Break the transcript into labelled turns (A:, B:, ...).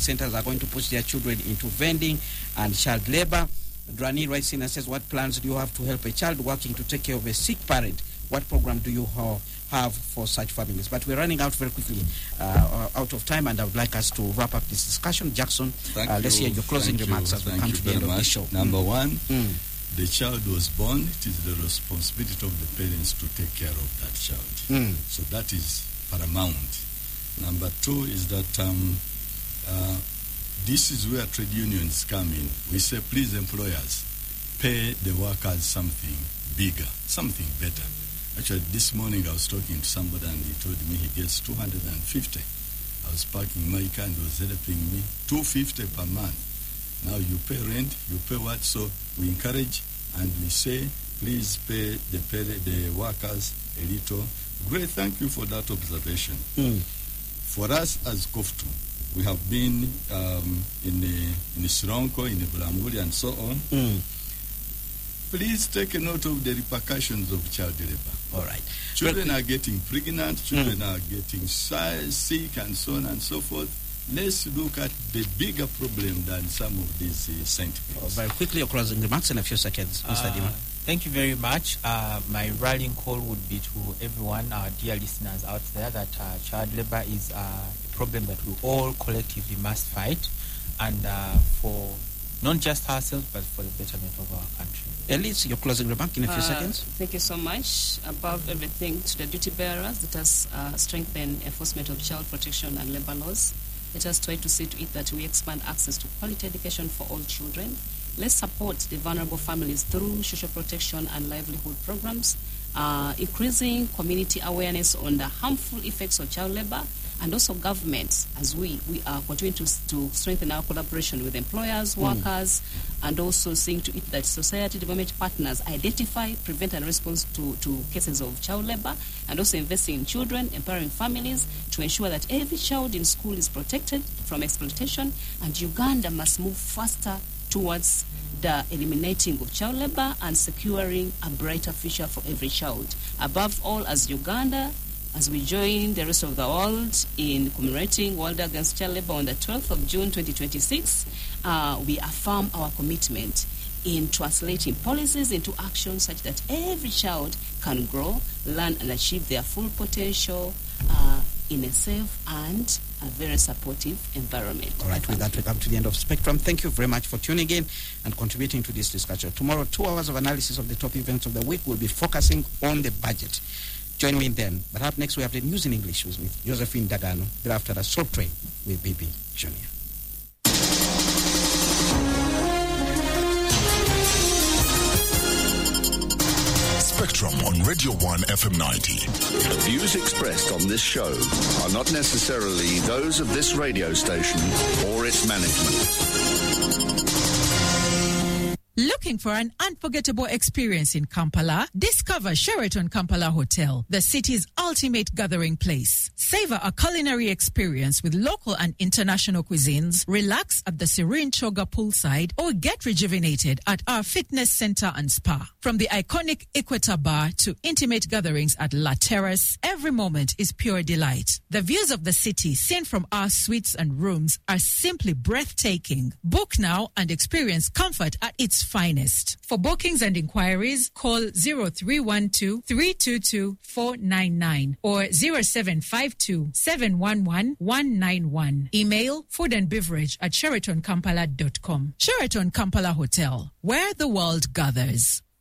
A: centers are going to push their children into vending and child labor. Drani writes in and says, what plans do you have to help a child working to take care of a sick parent? What program do you have for such families? But we're running out very quickly, out of time, and I would like us to wrap up this discussion. Jackson, let's hear your closing remarks as we come to the end of the show.
B: Number one, the child was born. It is the responsibility of the parents to take care of that child. So that is paramount. Number two is that this is where trade unions come in. We say, please, employers, pay the workers something bigger, something better. Actually, this morning I was talking to somebody and he told me he gets 250. I was parking my car and he was helping me. 250 per month. Now you pay rent, you pay what? So we encourage and we say, please pay the workers a little. Great, thank you for that observation. For us as Koftu, we have been in Sironko, in Bulambuli, and so on. Please take a note of the repercussions of child labor.
A: All right.
B: Children are getting pregnant, children are getting sick, and so on and so forth. Let's look at the bigger problem than some of these sentiments.
A: Very quickly, your closing remarks in a few seconds, Mr. Dima.
C: Thank you very much. My rallying call would be to everyone, our dear listeners out there, that child labor is a problem that we all collectively must fight, and for not just ourselves, but for the betterment of our country.
A: Elise, your closing remark in a few seconds.
D: Thank you so much. Above everything, to the duty bearers, let us strengthen enforcement of child protection and labor laws. Let us try to see to it that we expand access to quality education for all children. Let's support the vulnerable families through social protection and livelihood programs, increasing community awareness on the harmful effects of child labor, and also governments, as we are continuing to strengthen our collaboration with employers, workers, and also seeing to it that society development partners identify, prevent, and respond to cases of child labor, and also investing in children, empowering families to ensure that every child in school is protected from exploitation, and Uganda must move faster towards the eliminating of child labor and securing a brighter future for every child. Above all, as Uganda, as we join the rest of the world in commemorating World Against Child Labor on the 12th of June 2026, we affirm our commitment in translating policies into action such that every child can grow, learn, and achieve their full potential in a safe and a very supportive environment.
A: All right, with that, we come to the end of Spectrum. Thank you very much for tuning in and contributing to this discussion. Tomorrow, 2 hours of analysis of the top events of the week will be focusing on the budget. Join me then. But up next, we have the news in English with me, Josephine Dagano. Thereafter, a Soul Train with Bibi Junior.
E: Spectrum on Radio 1 FM 90.
F: The views expressed on this show are not necessarily those of this radio station or its management.
G: Looking for an unforgettable experience in Kampala? Discover Sheraton Kampala Hotel, the city's ultimate gathering place. Savor a culinary experience with local and international cuisines, relax at the serene Choga poolside, or get rejuvenated at our fitness center and spa. From the iconic Equator Bar to intimate gatherings at La Terrace, every moment is pure delight. The views of the city seen from our suites and rooms are simply breathtaking. Book now and experience comfort at its finest. For bookings and inquiries, call 0312-322-499 or 0752-711-191. Email foodandbeverage@sheratonkampala.com. Sheraton Kampala Hotel, where the world gathers.